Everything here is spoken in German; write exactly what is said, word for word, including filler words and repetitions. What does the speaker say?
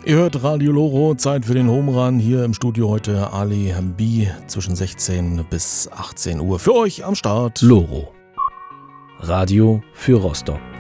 Ihr hört Radio Loro, Zeit für den Home Run. Hier im Studio heute Ali B. zwischen sechzehn bis achtzehn Uhr. Für euch am Start Loro. Radio für Rostock.